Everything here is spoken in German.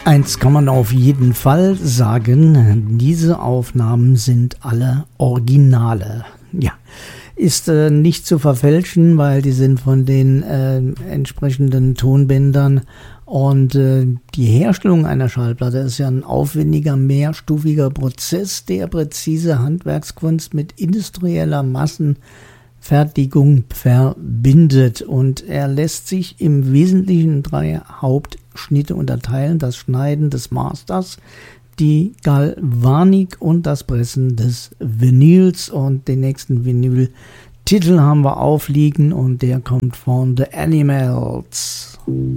Eins kann man auf jeden Fall sagen, diese Aufnahmen sind alle Originale. Ja, ist nicht zu verfälschen, weil die sind von den entsprechenden Tonbändern und die Herstellung einer Schallplatte ist ja ein aufwendiger, mehrstufiger Prozess, der präzise Handwerkskunst mit industrieller Massenfertigung verbindet und er lässt sich im Wesentlichen in 3 Hauptschnitte unterteilen: das Schneiden des Masters, die Galvanik und das Pressen des Vinyls. Und den nächsten Vinyl-Titel haben wir aufliegen und der kommt von The Animals.